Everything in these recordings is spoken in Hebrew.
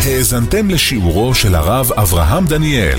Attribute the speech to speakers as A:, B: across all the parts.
A: האזנתם לשיעורו של הרב אברהם דניאל.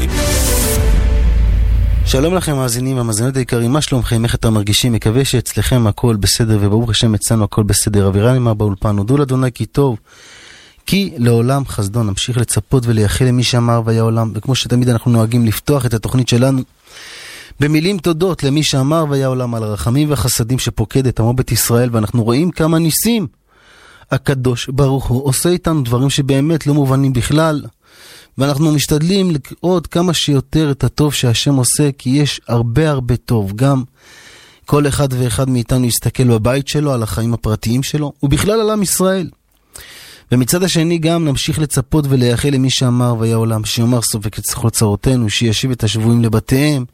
B: שלום לכם מאזינים והמאזינות היקרים, מה שלומכם? איך אתם מרגישים? מקווה שאצלכם הכל בסדר, וברוך השם אצלנו הכל בסדר. אבירן עמה באולפן, הודו לאדוני כי טוב, כי לעולם חסדו. נמשיך לצפות ולייחל למי שאמר והיה עולם, וכמו שתמיד אנחנו נוהגים לפתוח את התוכנית שלנו במילים תודות למי שאמר והיה עולם, על הרחמים והחסדים שפוקד את עמו בית ישראל, ואנחנו רואים כמה ניסים הקדוש ברוך הוא עושה איתנו דברים שבאמת לא מובנים בכלל, ואנחנו משתדלים לראות כמה שיותר את הטוב שהשם עושה, כי יש הרבה טוב. גם כל אחד ואחד מאיתנו יסתכל בבית שלו, על החיים הפרטיים שלו, ובכלל על עם ישראל. ומצד השני גם נמשיך לצפות ולייחל למי שאמר והיה עולם, שיאמר סופק את צרותינו, שישיב את השבויים לבתיהם,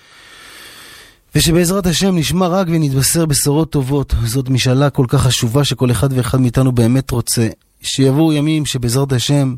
B: ושבעזרת השם נשמע רק ונתבשר בשורות טובות. זאת משאלה כל כך חשובה שכל אחד ואחד מאיתנו באמת רוצה, שיבואו ימים שבעזרת השם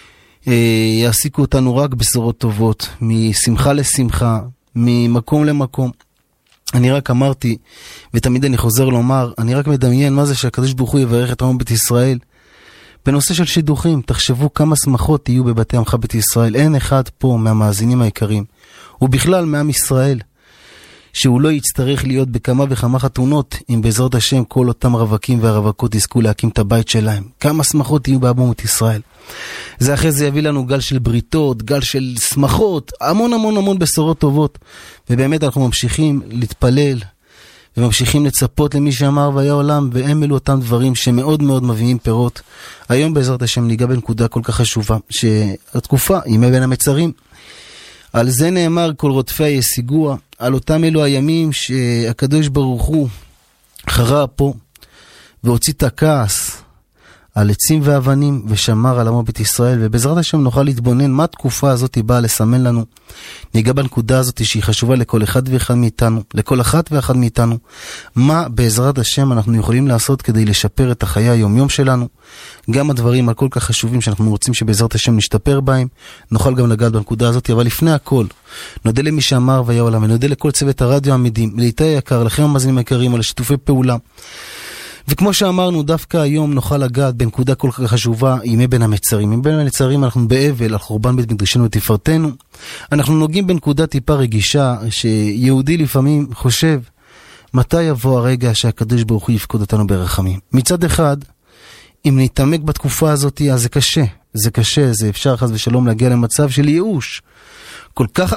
B: יעסיקו אותנו רק בשורות טובות, משמחה לשמחה, ממקום למקום. אני רק אמרתי, ותמיד אני חוזר לומר, אני רק מדמיין מה זה שהקדוש ברוך הוא יברך את עמו בית ישראל בנושא של שידוכים. תחשבו כמה שמחות יהיו בבתי עמך בית ישראל. אין אחד פה מהמאזינים העיקרים, ובכלל מעם ישראל, שהוא לא יצטרך להיות בכמה וכמה חתונות, אם בעזרת השם כל אותם רווקים והרווקות יזכו להקים את הבית שלהם. כמה שמחות יהיו בעם בית ישראל. זה אחרי זה יביא לנו גל של בריתות, גל של שמחות, המון בשורות טובות. ובאמת אנחנו ממשיכים להתפלל וממשיכים לצפות למי שאמר והיה עולם, והם אלו אותם דברים שמאוד מביאים פירות. היום בעזרת השם ניגע בנקודה כל כך חשובה, שהתקופה ימי בין המצרים, על זה נאמר כל רודפיה ישיגוה, על אותם אלו הימים שהקדוש ברוך הוא חרה פה והוציא את הכעס על עצים ואבנים ושמר על עמו בית ישראל. ובעזרת השם נוכל להתבונן מה התקופה הזאת היא באה לסמן לנו. ניגע בנקודה הזאת שהיא חשובה לכל אחד ואחד מאיתנו, לכל אחת ואחד מאיתנו, מה בעזרת השם אנחנו יכולים לעשות כדי לשפר את החיי היום-יום שלנו. גם הדברים הכל כך חשובים שאנחנו רוצים שבעזרת השם נשתפר בהם, נוכל גם לגעת בנקודה הזאת. אבל לפני הכל, נודה למי שאמר והיה עולם, ונודה לכל צוות הרדיו העמידים, לאיתי היקר, לכם המאזינים היקרים, על שיתופי פעולה. וכמו שאמרנו, דווקא היום נוכל לגעת בנקודה כל כך חשובה, ימי בין המצרים. ימי בין המצרים אנחנו באבל על חורבן בית מקדשנו ותפארתנו. אנחנו נוגעים בנקודה טיפה רגישה, שיהודי לפעמים חושב, מתי יבוא הרגע שהקדוש ברוך הוא יפקוד אותנו ברחמים. מצד אחד, אם נתעמק בתקופה הזאת, אז זה קשה, זה אפשר חס ושלום להגיע למצב של ייאוש. כל כך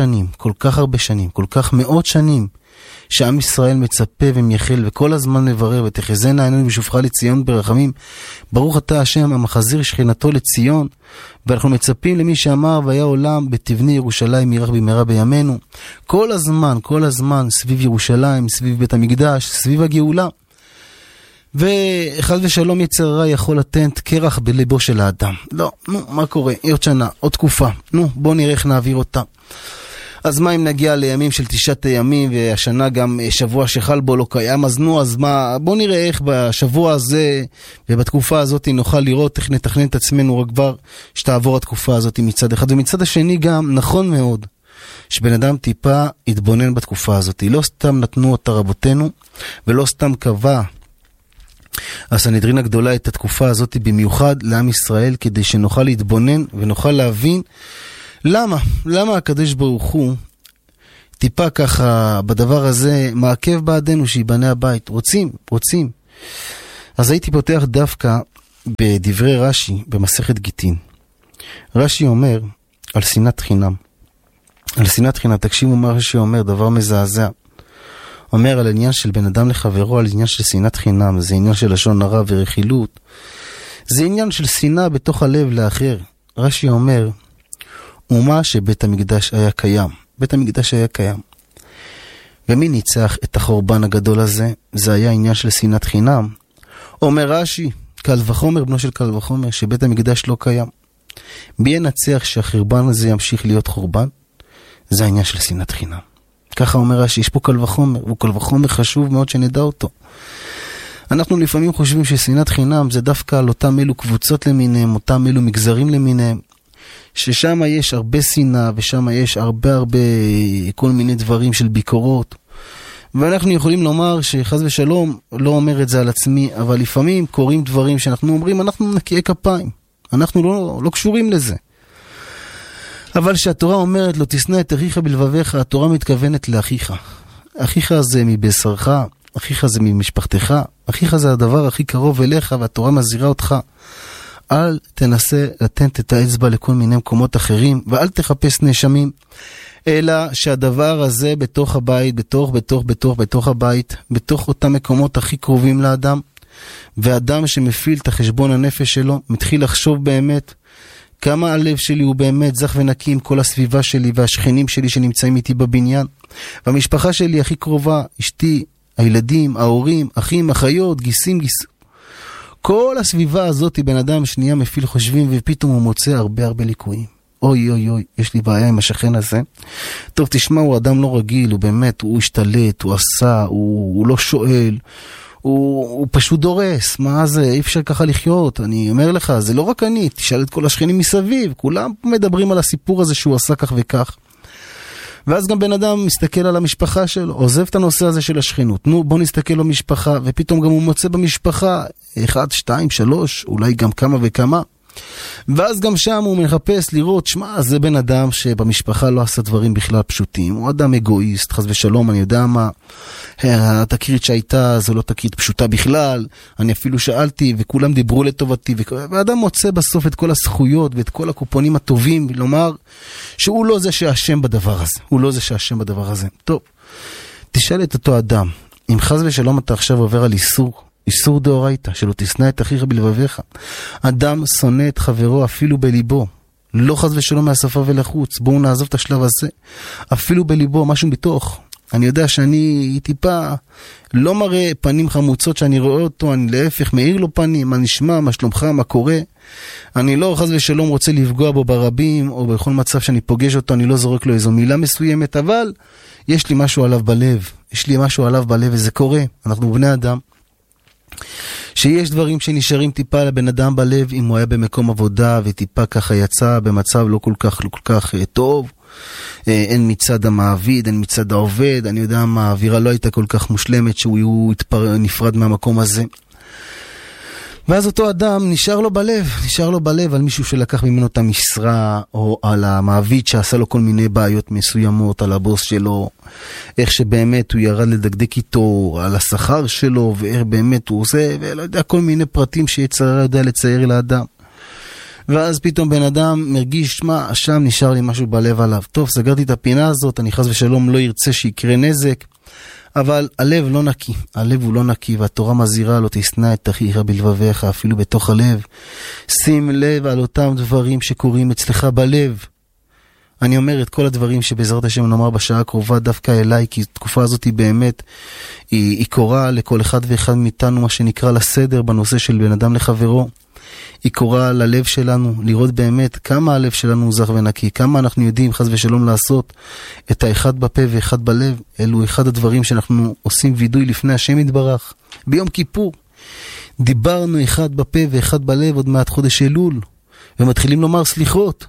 B: מאות שנים, שעם ישראל מצפה ומייחל וכל הזמן מברר, ותחזינה עינינו בשובך לציון ברחמים. ברוך אתה השם המחזיר שכינתו לציון. ואנחנו מצפים למי שאמר והיה עולם בתבני ירושלים ירח במהרה בימינו. כל הזמן סביב ירושלים, סביב בית המקדש, סביב הגאולה. ואחד ושלום יצר רע יכול לתת קרח בליבו של האדם. לא, מה קורה? עוד שנה, עוד תקופה. בוא נראה איך נעביר אותה. אז מה אם נגיע לימים של 9 ימים, והשנה גם שבוע שחל בו לא קיים, אז מה, בוא נראה איך בשבוע הזה ובתקופה הזאת נוכל לראות איך נתכנן את עצמנו רק כבר שתעבור התקופה הזאת מצד אחד. ומצד השני גם נכון מאוד שבן אדם טיפה יתבונן בתקופה הזאת. לא סתם נתנו אותה רבותינו, ולא סתם קבע הסנהדרין הגדולה את התקופה הזאת במיוחד לעם ישראל, כדי שנוכל להתבונן ונוכל להבין למה הקדוש ברוך הוא טיפה ככה בדבר הזה מעכב בעדנו שיבנה הבית. רוצים. אז הייתי פותח דווקא בדברי רש"י במסכת גיטין. רש"י אומר על שנאת חינם. תקשיבו מה רש"י אומר, דבר מזעזע. אומר על עניין של בן אדם לחברו, על עניין של שנאת חינם. זה עניין של לשון הרע ורכילות, זה עניין של שנאה בתוך הלב לאחר. רש"י אומר, ומה שבית המקדש היה קיים. ומי ניצח את החורבן הגדול הזה? זה היה עניין של שנאת חינם. אומר רש"י, קל וחומר בנו של קל וחומר, שבית המקדש לא קיים. מי ינצח שהחורבן הזה ימשיך להיות חורבן? זה העניין של שנאת חינם. ככה אומר רש"י, יש פה קל וחומר, הוא קל וחומר חשוב מאוד שנדע אותו. אנחנו לפעמים חושבים ששנאת חינם זה דווקא על אותם אלו קבוצות למיניהם, אותם אלו מגזרים למיניהם, ששם יש הרבה שנאה, ושם יש הרבה כל מיני דברים של ביקורות. ואנחנו יכולים לומר שחס ושלום לא אומר את זה על עצמי, אבל לפעמים קוראים דברים שאנחנו אומרים, אנחנו נקיי כפיים. אנחנו לא קשורים לזה. אבל שהתורה אומרת לו, תשנא את אחיך בלבביך, התורה מתכוונת לאחיך. אחיך זה מבשרך, אחיך זה ממשפחתך, אחיך זה הדבר הכי קרוב אליך, והתורה מזהירה אותך. אל תנסה לתת את האצבע לכל מיני מקומות אחרים, ואל תחפש נאשמים, אלא שהדבר הזה בתוך הבית, בתוך הבית, בתוך אותם מקומות הכי קרובים לאדם, ואדם שמפעיל את החשבון הנפש שלו, מתחיל לחשוב באמת, כמה הלב שלי הוא באמת זך ונקי עם כל הסביבה שלי והשכנים שלי שנמצאים איתי בבניין. והמשפחה שלי הכי קרובה, אשתי, הילדים, ההורים, אחים, אחיות, גיסים. כל הסביבה הזאת, בן אדם שנייה מפעיל חושבים ופתאום הוא מוצא הרבה ליקויים. אוי, יש לי בעיה עם השכן הזה. טוב, תשמע, הוא אדם לא רגיל, הוא באמת, הוא השתלט, הוא עשה, הוא לא שואל. הוא פשוט דורס, מה זה, אי אפשר ככה לחיות, אני אומר לך, זה לא רק אני, תשאל את כל השכנים מסביב, כולם מדברים על הסיפור הזה שהוא עשה כך וכך. ואז גם בן אדם מסתכל על המשפחה שלו, עוזב את הנושא הזה של השכנות, נו בוא נסתכל במשפחה, ופתאום גם הוא מוצא במשפחה, 1, 2, 3, אולי גם כמה וכמה, ואז גם שם הוא מחפש לראות, שמה, זה בן אדם שבמשפחה לא עשה דברים בכלל פשוטים, הוא אדם אגואיסט, חס ושלום, אני יודע מה, התקרית שהייתה, זו לא תקרית פשוטה בכלל, אני אפילו שאלתי, וכולם דיברו לטובתי, ואדם מוצא בסוף את כל הזכויות, ואת כל הקופונים הטובים, לומר, שהוא לא זה שאשם בדבר הזה, הוא לא זה שאשם בדבר הזה. טוב, תשאל את אותו אדם, אם חס ושלום אתה עכשיו עובר על איסור דאורייתא, שלא תשנא את אחיך בלבביך. אדם שונא את חברו אפילו בליבו. לא חס ושלום מהשפה ולחוץ. בואו נעזוב את השלב הזה. אפילו בליבו, משהו בתוך. אני יודע שאני טיפה לא מראה פנים חמוצות שאני רואה אותו, אני להפך מאיר לו פנים, מה נשמע, מה שלומך, מה קורה. אני לא חס ושלום רוצה לפגוע בו ברבים, או בכל מצב שאני פוגש אותו, אני לא זורק לו איזו מילה מסוימת, אבל יש לי משהו עליו בלב, וזה קורה. אנחנו בני אדם. שיש דברים שנשארים טיפה לבן אדם בלב, אם הוא היה במקום עבודה וטיפה ככה יצא במצב לא כל כך טוב, אין מצד המעביד, אין מצד העובד, אני יודע מה, האווירה לא הייתה כל כך מושלמת שהוא נפרד מהמקום הזה, ואז אותו אדם נשאר לו בלב על מישהו שלקח ממנו את המשרה, או על המעביד שעשה לו כל מיני בעיות מסוימות, על הבוס שלו, איך שבאמת הוא ירד לדקדק איתו, על השכר שלו, ואיך באמת הוא עושה, ולא יודע, כל מיני פרטים שיצרה יודע לצייר לאדם. ואז פתאום בן אדם מרגיש, מה, שם נשאר לי משהו בלב עליו. טוב, סגרתי את הפינה הזאת, אני חס ושלום לא ירצה שיקרה נזק, אבל הלב הוא לא נקי, והתורה מזהירה לו, תשנא את אחיך בלבביך, אפילו בתוך הלב. שים לב על אותם דברים שקורים אצלך בלב. אני אומר את כל הדברים שבעזרת השם נאמר בשעה הקרובה דווקא אליי, כי התקופה הזאת היא באמת, היא קורה לכל אחד ואחד מאיתנו, מה שנקרא לסדר בנושא של בן אדם לחברו. היא קורה ללב שלנו, לראות באמת כמה הלב שלנו הוא זך ונקי, כמה אנחנו יודעים חס ושלום לעשות את האחד בפה ואחד בלב. אלו אחד הדברים שאנחנו עושים וידוי לפני השם יתברך. ביום כיפור דיברנו אחד בפה ואחד בלב עוד מעט חודש אלול, ומתחילים לומר סליחות,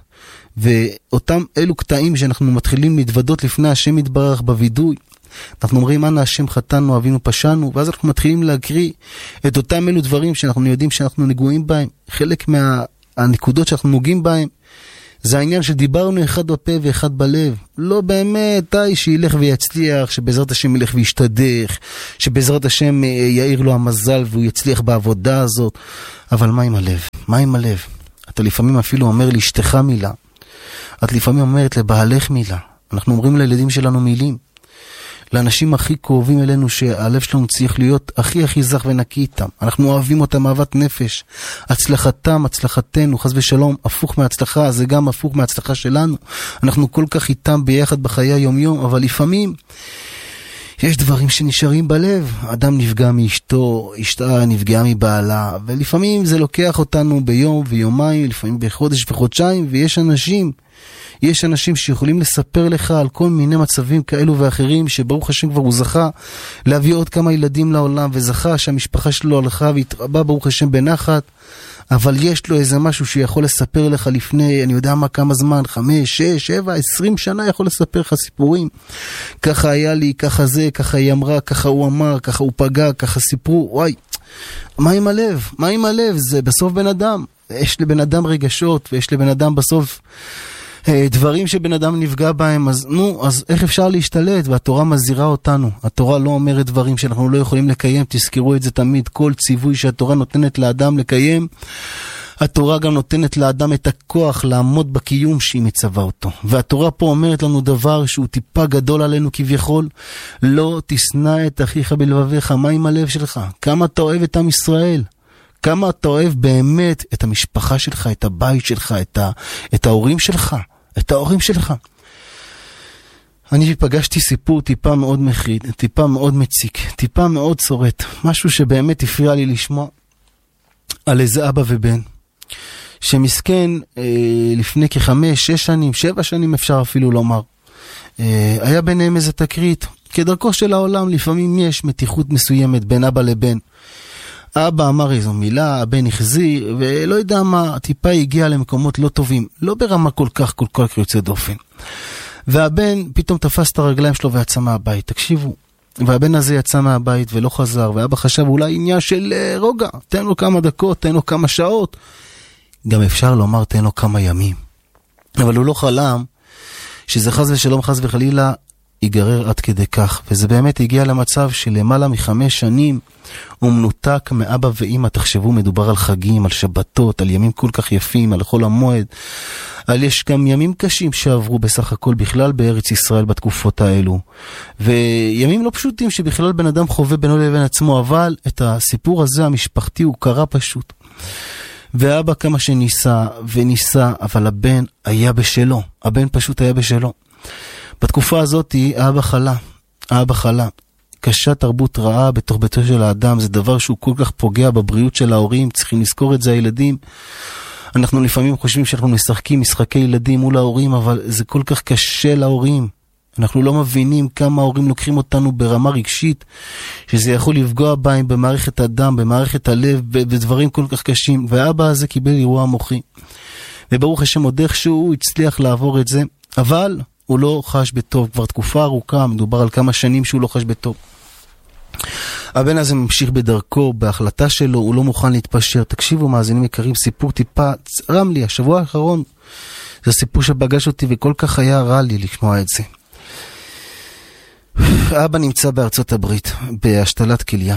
B: ואותם אלו קטעים שאנחנו מתחילים להתוודות לפני השם יתברך בוידוי, אנחנו אומרים אנה השם חטאנו אבינו פשענו, ואז אנחנו מתחילים להקריא את אותם אלו דברים שאנחנו יודעים שאנחנו נגועים בהם. חלק מהנקודות שאנחנו נוגעים בהם זה העניין שדיברנו אחד בפה ואחד בלב. לא באמת, שילך ויצליח, שבעזרת השם ילך וישתדך, שבעזרת השם יאיר לו המזל והוא יצליח בעבודה הזאת. אבל מה עם הלב? אתה לפעמים אפילו אומר לאשתך מילה, את לפעמים אומרת לבעלך מילה, אנחנו אומרים לילדים שלנו מילים, לאנשים הכי קרובים אלינו שהלב שלנו צריך להיות הכי זך ונקי איתם. אנחנו אוהבים אותם אהבת נפש. הצלחתנו, חס ושלום, הפוך מההצלחה, זה גם הפוך מההצלחה שלנו. אנחנו כל כך איתם ביחד בחיי היום-יום, אבל לפעמים יש דברים שנשארים בלב. אדם נפגע מאשתו, אשתה נפגעה מבעלה, ולפעמים זה לוקח אותנו ביום ויומיים, לפעמים בחודש וחודשיים, ויש אנשים שיכולים לספר לך על כל מיני מצבים כאלו ואחרים, שברוך השם כבר הוא זכה להביא עוד כמה ילדים לעולם, וזכה שהמשפחה שלו הלכה והתרבה ברוך השם בנחת, אבל יש לו איזה משהו שיכול לספר לך לפני, אני יודע מה, כמה זמן, 5, 6, 7, 20 שנה יכול לספר לך סיפורים. ככה היה לי, ככה זה, ככה היא אמרה, ככה הוא אמר, ככה הוא פגע, ככה סיפרו. וואי, מה עם הלב? זה בסוף בן אדם. יש לבן אדם רגשות, ויש לבן אדם בסוף דברים שבן אדם נפגע בהם, אז איך אפשר להשתלט? והתורה מזהירה אותנו. התורה לא אומרת דברים שאנחנו לא יכולים לקיים, תזכרו את זה תמיד. כל ציווי שהתורה נותנת לאדם לקיים, התורה גם נותנת לאדם את הכוח לעמוד בקיום שהיא מצווה אותו. והתורה פה אומרת לנו דבר שהוא טיפה גדול עלינו כביכול, לא תשנא את אחיך בלבביך. מה עם הלב שלך? כמה אתה אוהב את עם ישראל? כמה אתה אוהב באמת את המשפחה שלך, את הבית שלך, את ההורים שלך, את ההורים שלך. אני פגשתי סיפור טיפה מאוד מחריד, טיפה מאוד מציק, טיפה מאוד צורט, משהו שבאמת הפריע לי לשמוע, על איזה אבא ובן, שמסכן לפני כ5, 6 שנים, 7 שנים אפשר אפילו לומר, היה ביניהם איזה תקרית, כדרכו של העולם לפעמים יש מתיחות מסוימת בין אבא לבן, אבא אמר איזו מילה, הבן החזיר, ולא יודע מה, טיפה הגיע למקומות לא טובים, לא ברמה כל כך יוצא דופן. והבן פתאום תפס את הרגליים שלו ויצא מהבית, תקשיבו. והבן הזה יצא מהבית ולא חזר, ואבא חשב אולי עניין של רוגע, תן לו כמה דקות, תן לו כמה שעות, גם אפשר לומר תן לו כמה ימים. אבל הוא לא חלם שזה חס ושלום, חס וחלילה, ייגרר עד כדי כך, וזה באמת הגיע למצב שלמעלה מ5 שנים הוא מנותק מאבא ואמא. תחשבו, מדובר על חגים, על שבתות, על ימים כל כך יפים, על חול המועד, יש גם ימים קשים שעברו בסך הכל בכלל בארץ ישראל בתקופות האלו, וימים לא פשוטים שבכלל בן אדם חווה בינו לבין עצמו, אבל את הסיפור הזה המשפחתי הוא קרה פשוט. ואבא כמה שניסה וניסה, אבל הבן היה בשלו, הבן פשוט היה בשלו. בתקופה הזאת האבא חלה. קשה תרבות רעה בתוך ביתו של האדם, זה דבר שהוא כל כך פוגע בבריאות של ההורים, צריכים לזכור את זה הילדים. אנחנו לפעמים חושבים שאנחנו משחקים משחקי ילדים מול ההורים, אבל זה כל כך קשה להורים. אנחנו לא מבינים כמה ההורים לוקחים אותנו ברמה רגשית, שזה יכול לפגוע בהם במערכת הדם, במערכת הלב, בדברים כל כך קשים. והאבא הזה קיבל אירוע מוחי. וברוך השם עוד איכשהו הצליח לעבור את זה, אבל הוא לא חש בטוב, כבר תקופה ארוכה, מדובר על כמה שנים שהוא לא חש בטוב. הבן הזה ממשיך בדרכו, בהחלטה שלו, הוא לא מוכן להתפשר. תקשיבו מאזינים יקרים, סיפור טיפה צרם לי, השבוע האחרון, זה סיפור שפגש אותי וכל כך היה רע לי לשמוע את זה. האבא נמצא בארצות הברית, בהשתלת כליה.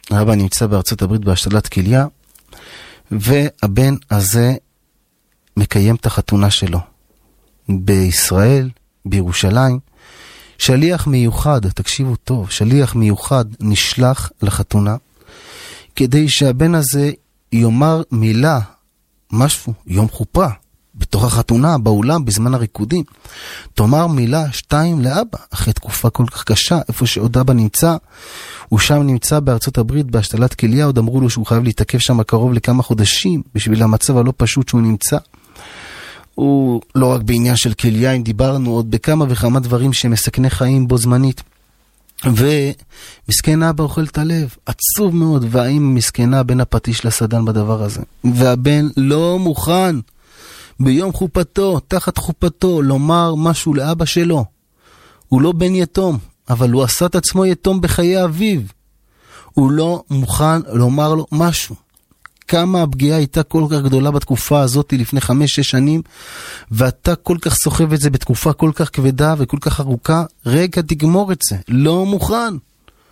B: והבן הזה מקיים את החתונה שלו. בישראל, בירושלים, שליח מיוחד, תקשיבו טוב, שליח מיוחד נשלח לחתונה, כדי שהבן הזה יאמר מילה, משהו, יום חופה, בתוך החתונה, באולם, בזמן הריקודים, תאמר מילה 2 לאבא, אחרי תקופה כל כך קשה, איפה שעוד אבא נמצא, הוא שם נמצא בארצות הברית, בהשתלת כליה, עוד אמרו לו שהוא חייב להתעכב שם קרוב לכמה חודשים, בשביל המצב הלא פשוט שהוא נמצא. הוא לא רק בעניין של כליה, אם דיברנו עוד בכמה וכמה דברים שמסכני חיים בו זמנית. ומסכן אבא אוכל את הלב, עצוב מאוד, והאם מסכנה בין הפטיש לסדן בדבר הזה. והבן לא מוכן ביום חופתו, תחת חופתו, לומר משהו לאבא שלו. הוא לא בן יתום, אבל הוא עשה את עצמו יתום בחיי אביו. הוא לא מוכן לומר לו משהו. כמה הפגיעה הייתה כל כך גדולה בתקופה הזאת לפני 5-6 שנים, ואתה כל כך סוחב את זה בתקופה כל כך כבדה וכל כך ארוכה, רגע תגמור את זה. לא מוכן.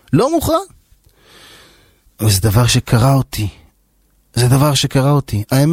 B: וזה דבר שקרה אותי. האמת